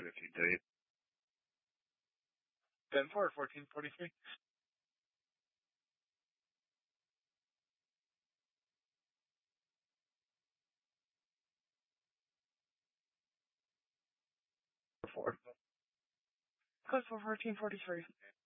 it if you did. 10-4 or 14-43? 4. Close for 14-43.